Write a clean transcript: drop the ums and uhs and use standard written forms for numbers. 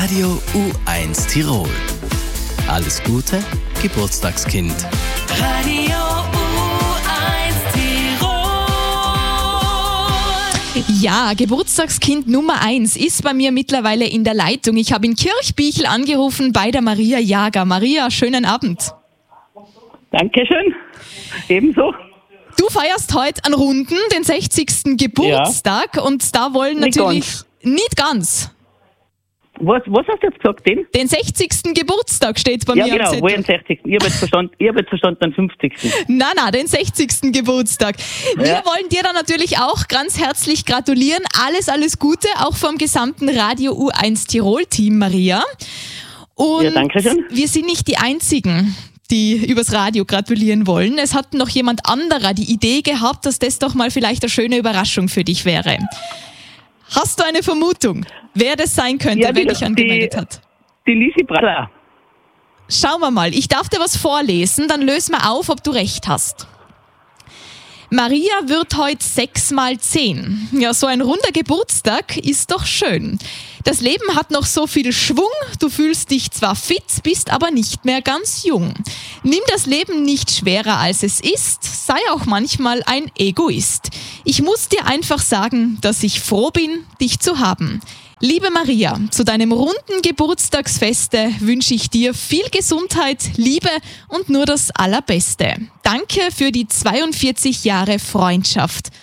Radio U1 Tirol. Alles Gute, Geburtstagskind. Radio U1 Tirol. Ja, Geburtstagskind Nummer 1 ist bei mir mittlerweile in der Leitung. Ich habe in Kirchbichl angerufen bei der Maria Jager. Maria, schönen Abend. Dankeschön. Ebenso. Du feierst heute einen Runden, den 60. Geburtstag, und da wollen Nicht natürlich... ganz. Nicht ganz. Was hast du jetzt gesagt, den? Den 60. Geburtstag steht bei Ja, mir am genau, Zettel. wo den 60. Ich habe jetzt verstanden, den 50. Na, den 60. Geburtstag. Wir wollen dir dann natürlich auch ganz herzlich gratulieren. Alles Gute, auch vom gesamten Radio U1 Tirol-Team, Maria. Und Ja, danke schön. wir sind nicht die Einzigen, die übers Radio gratulieren wollen. Es hat noch jemand anderer die Idee gehabt, dass das doch mal vielleicht eine schöne Überraschung für dich wäre. Hast du eine Vermutung, wer das sein könnte, wer dich angemeldet hat? Die Lisi Braller. Schauen wir mal. Ich darf dir was vorlesen, dann lösen wir auf, ob du recht hast. Maria wird heute 6 mal 10. Ja, so ein runder Geburtstag ist doch schön. Das Leben hat noch so viel Schwung, du fühlst dich zwar fit, bist aber nicht mehr ganz jung. Nimm das Leben nicht schwerer als es ist, sei auch manchmal ein Egoist. Ich muss dir einfach sagen, dass ich froh bin, dich zu haben. Liebe Maria, zu deinem runden Geburtstagsfeste wünsche ich dir viel Gesundheit, Liebe und nur das Allerbeste. Danke für die 42 Jahre Freundschaft.